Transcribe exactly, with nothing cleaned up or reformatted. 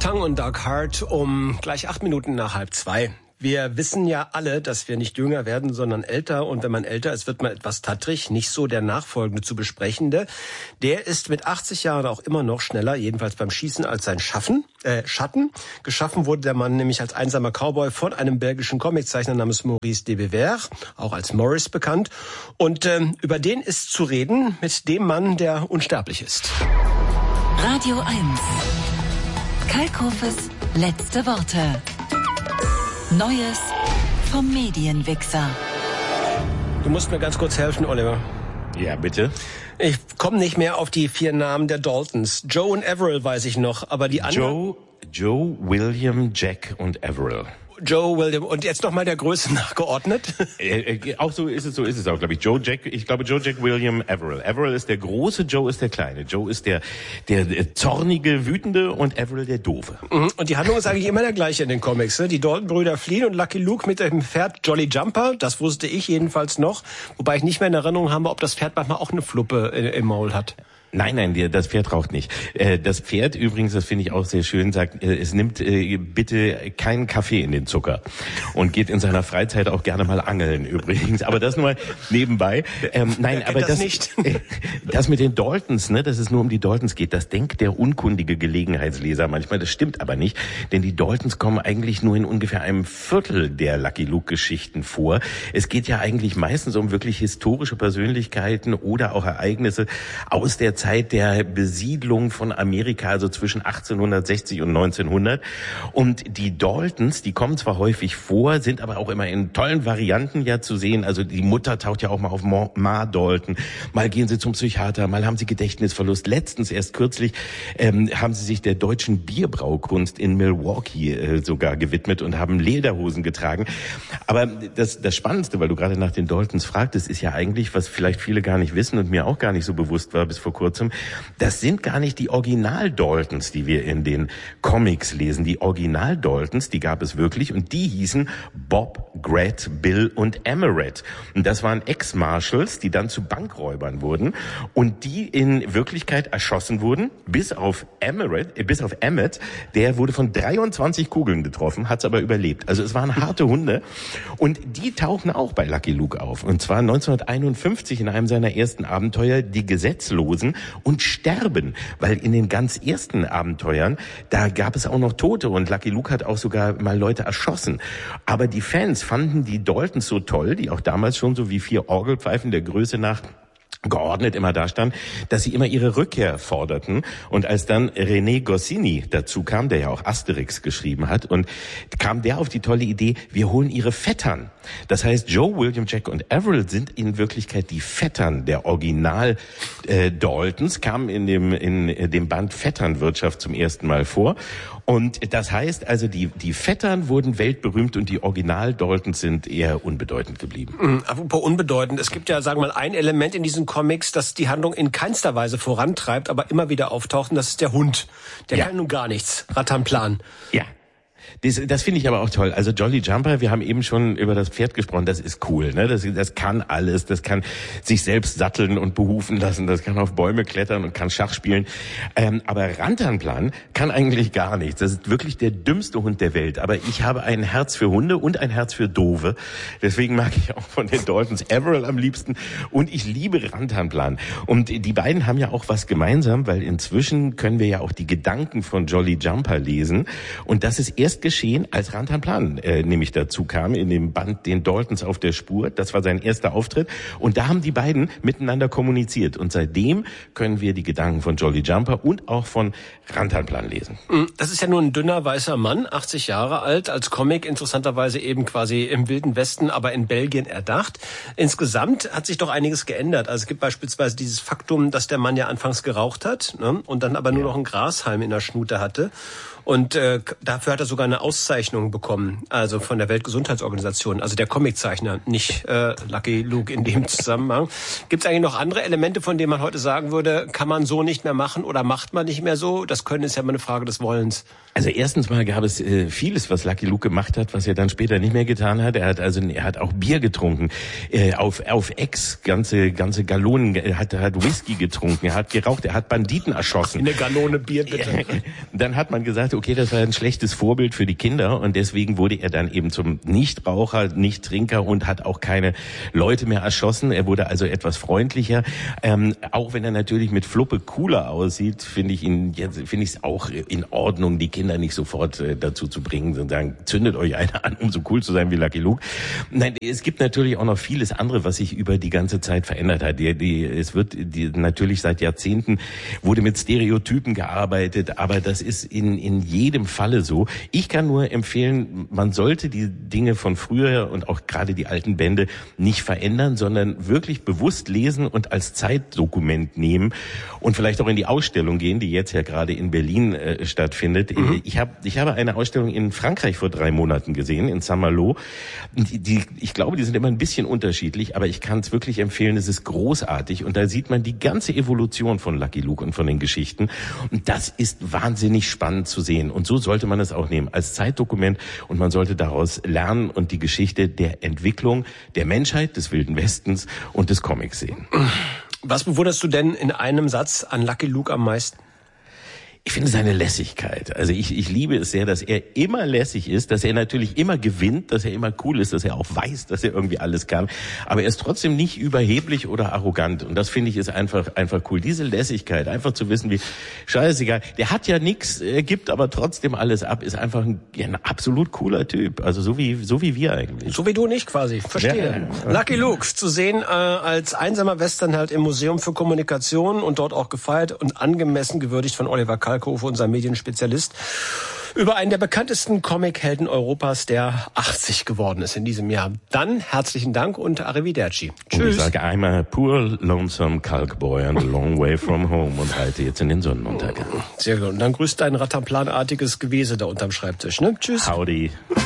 Tongue und Dark Heart um gleich acht Minuten nach halb zwei. Wir wissen ja alle, dass wir nicht jünger werden, sondern älter. Und wenn man älter ist, wird man etwas tattrig. Nicht so der nachfolgende zu besprechende. Der ist mit achtzig Jahren auch immer noch schneller, jedenfalls beim Schießen, als sein Schaffen, äh, Schatten. Geschaffen wurde der Mann nämlich als einsamer Cowboy von einem belgischen Comiczeichner namens Maurice de Bever, auch als Morris bekannt. Und ähm, über den ist zu reden mit dem Mann, der unsterblich ist. Radio eins. Kalkhofes letzte Worte. Neues vom Medienwichser. Du musst mir ganz kurz helfen, Oliver. Ja, bitte. Ich komme nicht mehr auf die vier Namen der Daltons. Joe und Averill weiß ich noch, aber die anderen... Joe, Joe, William, Jack und Averill. Joe, William und jetzt nochmal der Größe nachgeordnet. Äh, äh, auch so ist es, so ist es auch, glaube ich. Joe, Jack, ich glaube Joe, Jack, William, Averill. Averill ist der Große, Joe ist der Kleine. Joe ist der, der, der zornige, wütende und Averill der Doofe. Mhm. Und die Handlung ist eigentlich immer der gleiche in den Comics. Ne? Die Dalton-Brüder fliehen und Lucky Luke mit dem Pferd Jolly Jumper, das wusste ich jedenfalls noch, wobei ich nicht mehr in Erinnerung habe, ob das Pferd manchmal auch eine Fluppe im Maul hat. Nein, nein, das Pferd raucht nicht. Das Pferd übrigens, das finde ich auch sehr schön, sagt, es nimmt bitte keinen Kaffee in den Zucker und geht in seiner Freizeit auch gerne mal angeln übrigens. Aber das nur nebenbei. Ähm, nein, aber das, das nicht. Das mit den Daltons, ne, dass es nur um die Daltons geht, das denkt der unkundige Gelegenheitsleser manchmal. Das stimmt aber nicht, denn die Daltons kommen eigentlich nur in ungefähr einem Viertel der Lucky Luke-Geschichten vor. Es geht ja eigentlich meistens um wirklich historische Persönlichkeiten oder auch Ereignisse aus der Zeit der Besiedlung von Amerika, also zwischen achtzehnhundertsechzig und neunzehnhundert. Und die Daltons, die kommen zwar häufig vor, sind aber auch immer in tollen Varianten ja zu sehen. Also die Mutter taucht ja auch mal auf Ma Dalton. Mal gehen sie zum Psychiater, mal haben sie Gedächtnisverlust. Letztens, erst kürzlich, ähm, haben sie sich der deutschen Bierbraukunst in Milwaukee äh, sogar gewidmet und haben Lederhosen getragen. Aber das, das Spannendste, weil du gerade nach den Daltons fragtest, ist ja eigentlich, was vielleicht viele gar nicht wissen und mir auch gar nicht so bewusst war bis vor kurzem, das sind gar nicht die Original-Daltons, die wir in den Comics lesen. Die Original-Daltons, die gab es wirklich und die hießen Bob, Gret, Bill und Emeret. Und das waren Ex-Marshals, die dann zu Bankräubern wurden und die in Wirklichkeit erschossen wurden, bis auf Emeret, äh, bis auf Emmett, der wurde von dreiundzwanzig Kugeln getroffen, hat es aber überlebt. Also es waren harte Hunde und die tauchen auch bei Lucky Luke auf. Und zwar neunzehnhunderteinundfünfzig in einem seiner ersten Abenteuer, Die Gesetzlosen, und sterben, weil in den ganz ersten Abenteuern, da gab es auch noch Tote und Lucky Luke hat auch sogar mal Leute erschossen. Aber die Fans fanden die Daltons so toll, die auch damals schon so wie vier Orgelpfeifen der Größe nach geordnet immer da stand, dass sie immer ihre Rückkehr forderten. Und als dann René Goscinny dazu kam, der ja auch Asterix geschrieben hat, und kam der auf die tolle Idee, wir holen ihre Vettern. Das heißt, Joe, William, Jack und Averill sind in Wirklichkeit die Vettern der Original äh, Daltons, kamen in dem in dem Band Vetternwirtschaft zum ersten Mal vor. Und das heißt also, die die Vettern wurden weltberühmt und die Original Daltons sind eher unbedeutend geblieben. Mhm, apropos unbedeutend, es gibt ja, sagen wir mal, ein Element in diesen Comics, das die Handlung in keinster Weise vorantreibt, aber immer wieder auftaucht, und das ist der Hund. Der ja. kann nun gar nichts. Rattanplan. Ja. Das, das finde ich aber auch toll. Also Jolly Jumper, wir haben eben schon über das Pferd gesprochen, das ist cool, ne? Das, das kann alles, das kann sich selbst satteln und behufen lassen, das kann auf Bäume klettern und kann Schach spielen. Ähm, aber Rantanplan kann eigentlich gar nichts. Das ist wirklich der dümmste Hund der Welt. Aber ich habe ein Herz für Hunde und ein Herz für Doofe. Deswegen mag ich auch von den Daltons Averill am liebsten. Und ich liebe Rantanplan. Und die beiden haben ja auch was gemeinsam, weil inzwischen können wir ja auch die Gedanken von Jolly Jumper lesen. Und das ist erst geschehen, als Rantanplan äh, nämlich dazu kam, in dem Band Den Daltons auf der Spur. Das war sein erster Auftritt. Und da haben die beiden miteinander kommuniziert. Und seitdem können wir die Gedanken von Jolly Jumper und auch von Rantanplan lesen. Das ist ja nur ein dünner, weißer Mann, achtzig Jahre alt, als Comic interessanterweise eben quasi im Wilden Westen, aber in Belgien erdacht. Insgesamt hat sich doch einiges geändert. Also es gibt beispielsweise dieses Faktum, dass der Mann ja anfangs geraucht hat, ne, und dann aber nur noch einen Grashalm in der Schnute hatte. Und äh, dafür hat er sogar eine Auszeichnung bekommen, also von der Weltgesundheitsorganisation, also der Comiczeichner, nicht äh, Lucky Luke in dem Zusammenhang. Gibt es eigentlich noch andere Elemente, von denen man heute sagen würde, kann man so nicht mehr machen oder macht man nicht mehr so? Das Können ist ja immer eine Frage des Wollens. Also erstens mal gab es äh, vieles, was Lucky Luke gemacht hat, was er dann später nicht mehr getan hat. Er hat also er hat auch Bier getrunken, äh, auf auf Ex ganze ganze Gallonen, er hat hat Whisky getrunken, er hat geraucht, er hat Banditen erschossen. Eine Gallone Bier bitte. Dann hat man gesagt, okay, das war ein schlechtes Vorbild für die Kinder und deswegen wurde er dann eben zum Nichtraucher, Nichttrinker und hat auch keine Leute mehr erschossen. Er wurde also etwas freundlicher. Ähm, auch wenn er natürlich mit Fluppe cooler aussieht, finde ich ihn jetzt finde ich es auch in Ordnung, die Kinder nicht sofort äh, dazu zu bringen und sagen, zündet euch einer an, um so cool zu sein wie Lucky Luke. Nein, es gibt natürlich auch noch vieles andere, was sich über die ganze Zeit verändert hat. Die, die, es wird die, natürlich seit Jahrzehnten wurde mit Stereotypen gearbeitet, aber das ist in, in jedem Falle so. Ich kann nur empfehlen, man sollte die Dinge von früher und auch gerade die alten Bände nicht verändern, sondern wirklich bewusst lesen und als Zeitdokument nehmen und vielleicht auch in die Ausstellung gehen, die jetzt ja gerade in Berlin äh, stattfindet. Mhm. Ich habe ich habe eine Ausstellung in Frankreich vor drei Monaten gesehen, in Saint-Malo. Die, die, ich glaube, die sind immer ein bisschen unterschiedlich, aber ich kann es wirklich empfehlen, es ist großartig und da sieht man die ganze Evolution von Lucky Luke und von den Geschichten und das ist wahnsinnig spannend zu sehen und so sollte man es auch nehmen, als Zeitdokument und man sollte daraus lernen und die Geschichte der Entwicklung der Menschheit, des Wilden Westens und des Comics sehen. Was bewunderst du denn in einem Satz an Lucky Luke am meisten? Ich finde seine Lässigkeit. Also ich, ich liebe es sehr, dass er immer lässig ist, dass er natürlich immer gewinnt, dass er immer cool ist, dass er auch weiß, dass er irgendwie alles kann. Aber er ist trotzdem nicht überheblich oder arrogant. Und das finde ich ist einfach einfach cool. Diese Lässigkeit, einfach zu wissen, wie scheißegal. Der hat ja nichts, er gibt aber trotzdem alles ab, ist einfach ein, ja, ein absolut cooler Typ. Also so wie so wie wir eigentlich. So wie du nicht quasi. Verstehe. Ja. Lucky Luke zu sehen äh, als einsamer Westernheld im Museum für Kommunikation und dort auch gefeiert und angemessen gewürdigt von Oliver Kalkofe, unser Medienspezialist, über einen der bekanntesten Comic-Helden Europas, der achtzig geworden ist in diesem Jahr. Dann herzlichen Dank und arrivederci. Tschüss. Und ich sage einmal, poor lonesome Kalkboy and a long way from home und halte jetzt in den Sonnenuntergang. Sehr gut. Und dann grüßt dein Rattenplanartiges Gewese da unterm Schreibtisch, ne? Tschüss. Howdy.